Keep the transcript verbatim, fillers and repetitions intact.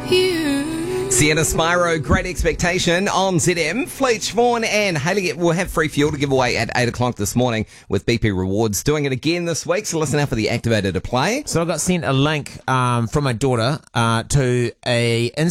Sienna Spyro, Great Expectation on Z M. Fleetch, Vaughan and Hayley will have free fuel to give away at eight o'clock this morning with B P Rewards. Doing it again this week, so listen out for the activator to play. So I got sent a link um, from my daughter uh, to a